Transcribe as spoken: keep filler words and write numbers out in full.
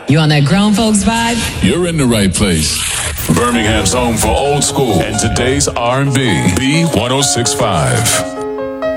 You on that grown folks vibe? You're in the right place. Birmingham's home for old school and today's R and B. B one oh six point five.